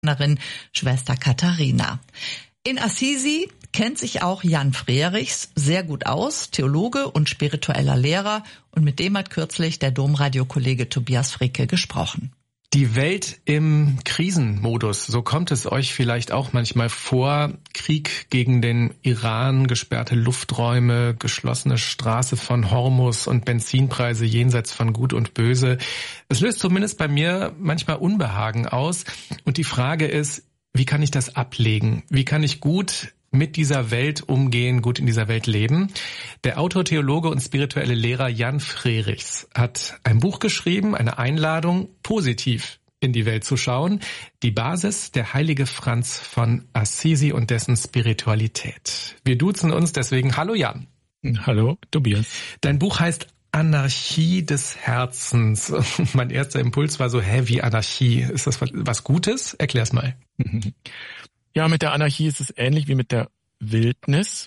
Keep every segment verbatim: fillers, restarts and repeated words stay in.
Schwester Katharina. In Assisi kennt sich auch Jan Frerichs sehr gut aus, Theologe und spiritueller Lehrer, und mit dem hat kürzlich der Domradio-Kollege Tobias Fricke gesprochen. Die Welt im Krisenmodus, so kommt es euch vielleicht auch manchmal vor. Krieg gegen den Iran, gesperrte Lufträume, geschlossene Straße von Hormus und Benzinpreise jenseits von Gut und Böse. Es löst zumindest bei mir manchmal Unbehagen aus. Und die Frage ist, wie kann ich das ablegen? Wie kann ich gut mit dieser Welt umgehen, gut in dieser Welt leben? Der Autor, Theologe und spirituelle Lehrer Jan Frerichs hat ein Buch geschrieben, eine Einladung, positiv in die Welt zu schauen. Die Basis, der heilige Franz von Assisi und dessen Spiritualität. Wir duzen uns deswegen. Hallo Jan. Hallo Tobias. Dein Buch heißt Anarchie des Herzens. Mein erster Impuls war so, hä, wie Anarchie? Ist das was Gutes? Erklär's mal. Ja, mit der Anarchie ist es ähnlich wie mit der Wildnis.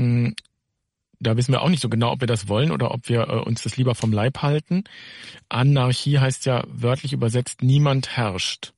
Da wissen wir auch nicht so genau, ob wir das wollen oder ob wir uns das lieber vom Leib halten. Anarchie heißt ja wörtlich übersetzt, niemand herrscht.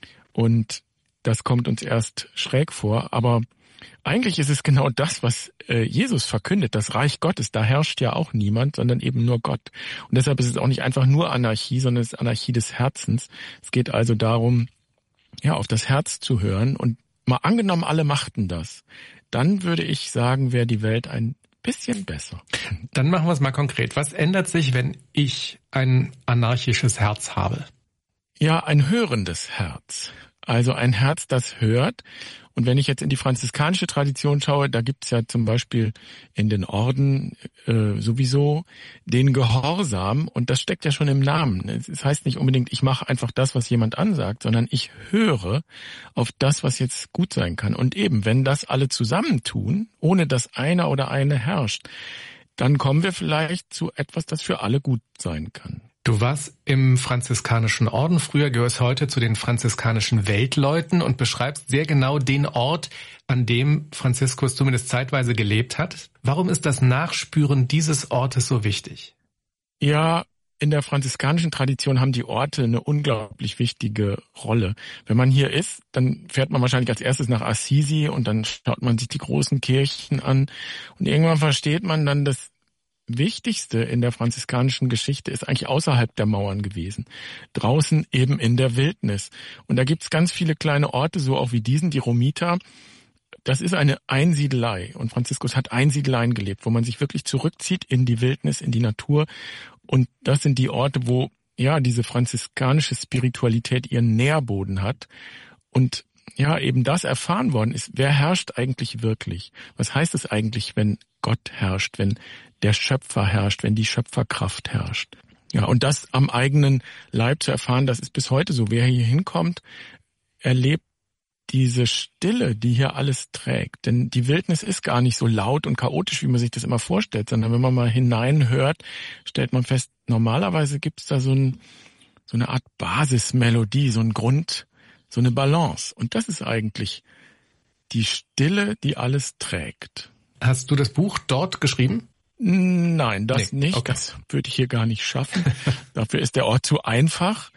Und das kommt uns erst schräg vor, aber eigentlich ist es genau das, was Jesus verkündet, das Reich Gottes. Da herrscht ja auch niemand, sondern eben nur Gott. Und deshalb ist es auch nicht einfach nur Anarchie, sondern es ist Anarchie des Herzens. Es geht also darum, ja, auf das Herz zu hören. Und mal angenommen, alle machten das, dann würde ich sagen, wäre die Welt ein bisschen besser. Dann machen wir es mal konkret. Was ändert sich, wenn ich ein anarchisches Herz habe? Ja, ein hörendes Herz. Also ein Herz, das hört. Und wenn ich jetzt in die franziskanische Tradition schaue, da gibt's ja zum Beispiel in den Orden äh, sowieso den Gehorsam, und das steckt ja schon im Namen. Es heißt nicht unbedingt, ich mache einfach das, was jemand ansagt, sondern ich höre auf das, was jetzt gut sein kann. Und eben, wenn das alle zusammentun, ohne dass einer oder eine herrscht, dann kommen wir vielleicht zu etwas, das für alle gut sein kann. Du warst im franziskanischen Orden, früher gehörst heute zu den franziskanischen Weltleuten und beschreibst sehr genau den Ort, an dem Franziskus zumindest zeitweise gelebt hat. Warum ist das Nachspüren dieses Ortes so wichtig? Ja, in der franziskanischen Tradition haben die Orte eine unglaublich wichtige Rolle. Wenn man hier ist, dann fährt man wahrscheinlich als erstes nach Assisi und dann schaut man sich die großen Kirchen an und irgendwann versteht man dann, dass Wichtigste in der franziskanischen Geschichte ist eigentlich außerhalb der Mauern gewesen. Draußen eben in der Wildnis. Und da gibt's ganz viele kleine Orte, so auch wie diesen, die Romita. Das ist eine Einsiedelei. Und Franziskus hat Einsiedeleien gelebt, wo man sich wirklich zurückzieht in die Wildnis, in die Natur. Und das sind die Orte, wo ja diese franziskanische Spiritualität ihren Nährboden hat. Und ja, eben das erfahren worden ist. Wer herrscht eigentlich wirklich? Was heißt es eigentlich, wenn Gott herrscht, wenn der Schöpfer herrscht, wenn die Schöpferkraft herrscht? Ja, und das am eigenen Leib zu erfahren, das ist bis heute so. Wer hier hinkommt, erlebt diese Stille, die hier alles trägt. Denn die Wildnis ist gar nicht so laut und chaotisch, wie man sich das immer vorstellt, sondern wenn man mal hineinhört, stellt man fest, normalerweise gibt es da so, ein, so eine Art Basismelodie, so ein Grund, so eine Balance. Und das ist eigentlich die Stille, die alles trägt. Hast du das Buch dort geschrieben? Nein, das nee, nicht. Okay. Das würde ich hier gar nicht schaffen. Dafür ist der Ort zu einfach.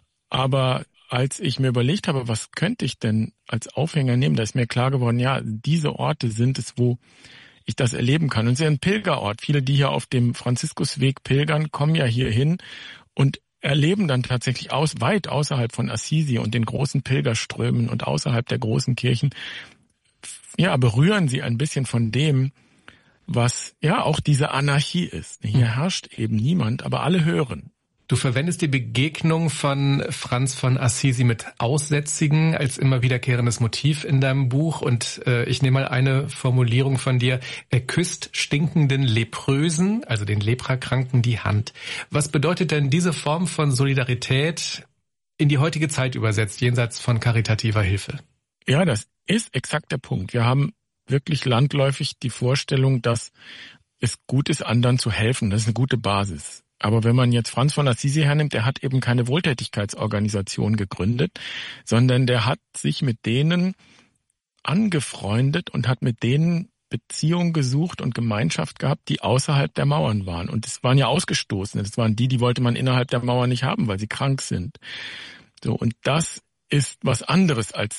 Aber als ich mir überlegt habe, was könnte ich denn als Aufhänger nehmen, da ist mir klar geworden, ja, diese Orte sind es, wo ich das erleben kann. Und es ist ja ein Pilgerort. Viele, die hier auf dem Franziskusweg pilgern, kommen ja hier hin und erleben dann tatsächlich aus, weit außerhalb von Assisi und den großen Pilgerströmen und außerhalb der großen Kirchen, ja, berühren sie ein bisschen von dem, was ja auch diese Anarchie ist. Hier herrscht eben niemand, aber alle hören. Du verwendest die Begegnung von Franz von Assisi mit Aussätzigen als immer wiederkehrendes Motiv in deinem Buch. Und äh, ich nehme mal eine Formulierung von dir. Er küsst stinkenden Leprösen, also den Leprakranken, die Hand. Was bedeutet denn diese Form von Solidarität in die heutige Zeit übersetzt, jenseits von karitativer Hilfe? Ja, das ist exakt der Punkt. Wir haben wirklich landläufig die Vorstellung, dass es gut ist, anderen zu helfen. Das ist eine gute Basis. Aber wenn man jetzt Franz von Assisi hernimmt, der hat eben keine Wohltätigkeitsorganisation gegründet, sondern der hat sich mit denen angefreundet und hat mit denen Beziehung gesucht und Gemeinschaft gehabt, die außerhalb der Mauern waren. Und es waren ja Ausgestoßene. Das waren die, die wollte man innerhalb der Mauern nicht haben, weil sie krank sind. So, und das ist was anderes als